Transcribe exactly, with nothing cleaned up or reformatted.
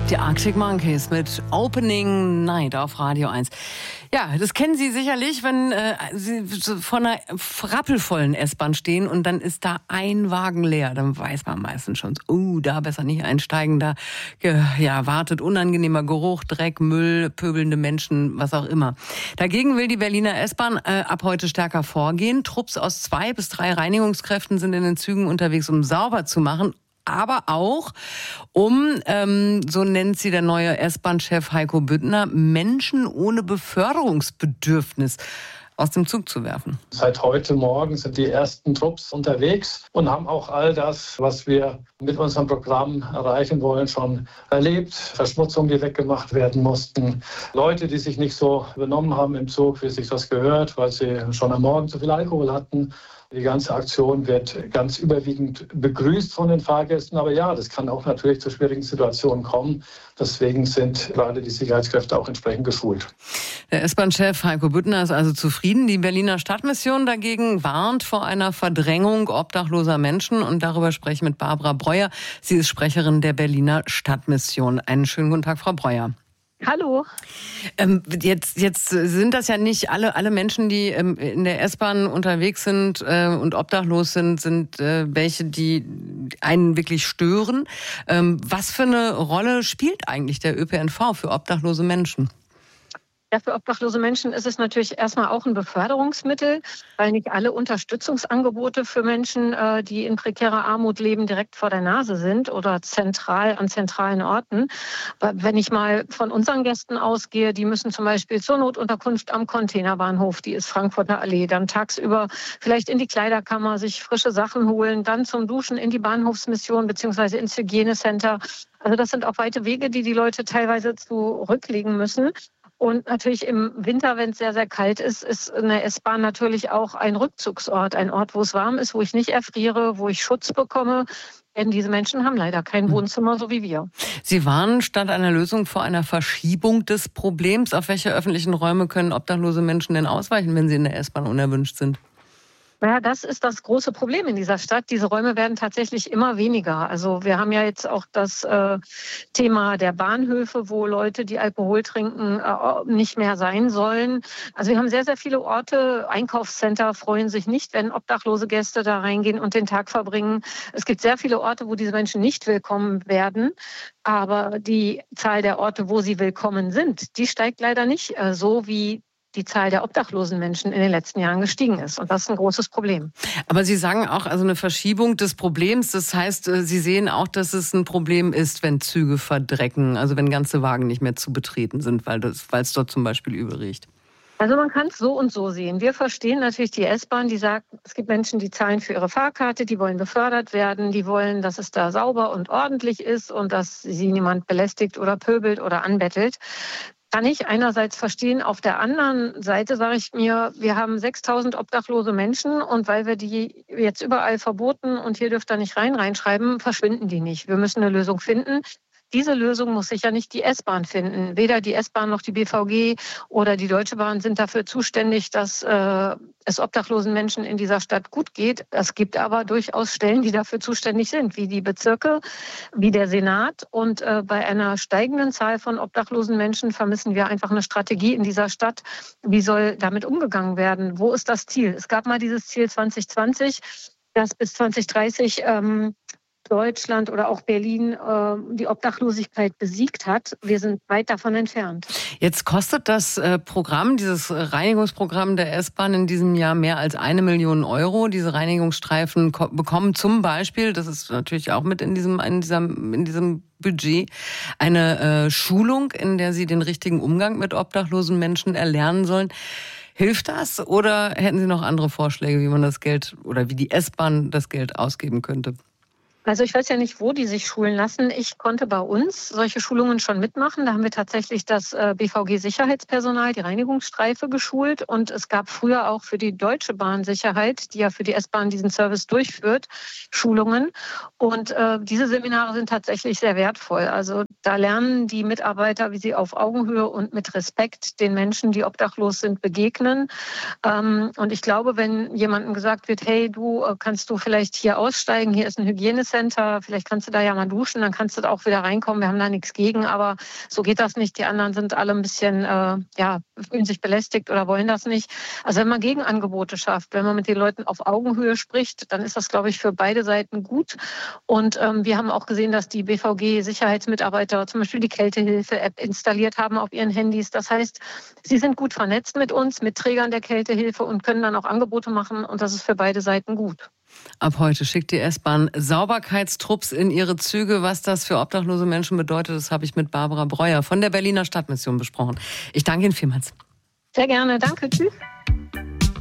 Die Arctic Monkeys mit Opening Night auf Radio eins. Ja, das kennen Sie sicherlich, wenn äh, Sie vor einer rappelvollen S-Bahn stehen und dann ist da ein Wagen leer. Dann weiß man meistens schon, uh, da besser nicht einsteigen, da ja, wartet unangenehmer Geruch, Dreck, Müll, pöbelnde Menschen, was auch immer. Dagegen will die Berliner S-Bahn äh, ab heute stärker vorgehen. Trupps aus zwei bis drei Reinigungskräften sind in den Zügen unterwegs, um sauber zu machen. Aber auch um, ähm, so nennt sie der neue S-Bahn-Chef Heiko Büttner, Menschen ohne Beförderungsbedürfnis aus dem Zug zu werfen. Seit heute Morgen sind die ersten Trupps unterwegs und haben auch all das, was wir mit unserem Programm erreichen wollen, schon erlebt. Verschmutzungen, die weggemacht werden mussten. Leute, die sich nicht so benommen haben im Zug, wie sich das gehört, weil sie schon am Morgen zu viel Alkohol hatten. Die ganze Aktion wird ganz überwiegend begrüßt von den Fahrgästen. Aber ja, das kann auch natürlich zu schwierigen Situationen kommen. Deswegen sind gerade die Sicherheitskräfte auch entsprechend geschult. Der S-Bahn-Chef Heiko Büttner ist also zufrieden. Die Berliner Stadtmission dagegen warnt vor einer Verdrängung obdachloser Menschen. Und darüber spreche ich mit Barbara Breuer. Sie ist Sprecherin der Berliner Stadtmission. Einen schönen guten Tag, Frau Breuer. Hallo. Ähm, jetzt, jetzt sind das ja nicht alle, alle Menschen, die ähm, in der S-Bahn unterwegs sind äh, und obdachlos sind, sind äh, welche, die einen wirklich stören. Ähm, was für eine Rolle spielt eigentlich der Ö P N V für obdachlose Menschen? Ja, für obdachlose Menschen ist es natürlich erstmal auch ein Beförderungsmittel, weil nicht alle Unterstützungsangebote für Menschen, die in prekärer Armut leben, direkt vor der Nase sind oder zentral an zentralen Orten. Wenn ich mal von unseren Gästen ausgehe, die müssen zum Beispiel zur Notunterkunft am Containerbahnhof, die ist Frankfurter Allee, dann tagsüber vielleicht in die Kleiderkammer sich frische Sachen holen, dann zum Duschen in die Bahnhofsmission bzw. ins Hygienecenter. Also das sind auch weite Wege, die die Leute teilweise zurücklegen müssen. Und natürlich im Winter, wenn es sehr, sehr kalt ist, ist eine S-Bahn natürlich auch ein Rückzugsort. Ein Ort, wo es warm ist, wo ich nicht erfriere, wo ich Schutz bekomme. Denn diese Menschen haben leider kein Wohnzimmer, so wie wir. Sie warnen statt einer Lösung vor einer Verschiebung des Problems. Auf welche öffentlichen Räume können obdachlose Menschen denn ausweichen, wenn sie in der S-Bahn unerwünscht sind? Naja, das ist das große Problem in dieser Stadt. Diese Räume werden tatsächlich immer weniger. Also wir haben ja jetzt auch das äh, Thema der Bahnhöfe, wo Leute, die Alkohol trinken, äh, nicht mehr sein sollen. Also wir haben sehr, sehr viele Orte. Einkaufscenter freuen sich nicht, wenn obdachlose Gäste da reingehen und den Tag verbringen. Es gibt sehr viele Orte, wo diese Menschen nicht willkommen werden. Aber die Zahl der Orte, wo sie willkommen sind, die steigt leider nicht äh, so wie die Zahl der obdachlosen Menschen in den letzten Jahren gestiegen ist. Und das ist ein großes Problem. Aber Sie sagen auch, also eine Verschiebung des Problems, das heißt, Sie sehen auch, dass es ein Problem ist, wenn Züge verdrecken, also wenn ganze Wagen nicht mehr zu betreten sind, weil das, weil es dort zum Beispiel übel riecht. Also man kann es so und so sehen. Wir verstehen natürlich die S-Bahn, die sagt, es gibt Menschen, die zahlen für ihre Fahrkarte, die wollen befördert werden, die wollen, dass es da sauber und ordentlich ist und dass sie niemand belästigt oder pöbelt oder anbettelt. Kann ich einerseits verstehen. Auf der anderen Seite sage ich mir, wir haben sechstausend obdachlose Menschen und weil wir die jetzt überall verboten und hier dürft ihr nicht rein reinschreiben, verschwinden die nicht. Wir müssen eine Lösung finden. Diese Lösung muss sicher nicht die S-Bahn finden. Weder die S-Bahn noch die B V G oder die Deutsche Bahn sind dafür zuständig, dass äh, es obdachlosen Menschen in dieser Stadt gut geht. Es gibt aber durchaus Stellen, die dafür zuständig sind, wie die Bezirke, wie der Senat. Und äh, bei einer steigenden Zahl von obdachlosen Menschen vermissen wir einfach eine Strategie in dieser Stadt. Wie soll damit umgegangen werden? Wo ist das Ziel? Es gab mal dieses Ziel zwanzig zwanzig, dass bis zwanzig dreißig ähm, Deutschland oder auch Berlin äh, die Obdachlosigkeit besiegt hat. Wir sind weit davon entfernt. Jetzt kostet das äh, Programm, dieses Reinigungsprogramm der S-Bahn in diesem Jahr mehr als eine Million Euro. Diese Reinigungsstreifen ko- bekommen zum Beispiel, das ist natürlich auch mit in diesem, in diesem, in diesem Budget, eine äh, Schulung, in der sie den richtigen Umgang mit obdachlosen Menschen erlernen sollen. Hilft das oder hätten Sie noch andere Vorschläge, wie man das Geld oder wie die S-Bahn das Geld ausgeben könnte? Also ich weiß ja nicht, wo die sich schulen lassen. Ich konnte bei uns solche Schulungen schon mitmachen. Da haben wir tatsächlich das B V G-Sicherheitspersonal, die Reinigungsstreife, geschult. Und es gab früher auch für die Deutsche Bahn Sicherheit, die ja für die S-Bahn diesen Service durchführt, Schulungen. Und äh, diese Seminare sind tatsächlich sehr wertvoll. Also da lernen die Mitarbeiter, wie sie auf Augenhöhe und mit Respekt den Menschen, die obdachlos sind, begegnen. Ähm, und ich glaube, wenn jemandem gesagt wird, hey, du kannst du vielleicht hier aussteigen, hier ist ein Hygienecenter, Center, vielleicht kannst du da ja mal duschen, dann kannst du da auch wieder reinkommen, wir haben da nichts gegen, aber so geht das nicht. Die anderen sind alle ein bisschen, äh, ja, fühlen sich belästigt oder wollen das nicht. Also wenn man Gegenangebote schafft, wenn man mit den Leuten auf Augenhöhe spricht, dann ist das, glaube ich, für beide Seiten gut. Und ähm, wir haben auch gesehen, dass die B V G-Sicherheitsmitarbeiter zum Beispiel die Kältehilfe-App installiert haben auf ihren Handys. Das heißt, sie sind gut vernetzt mit uns, mit Trägern der Kältehilfe und können dann auch Angebote machen und das ist für beide Seiten gut. Ab heute schickt die S-Bahn Sauberkeitstrupps in ihre Züge. Was das für obdachlose Menschen bedeutet, das habe ich mit Barbara Breuer von der Berliner Stadtmission besprochen. Ich danke Ihnen vielmals. Sehr gerne, danke, tschüss.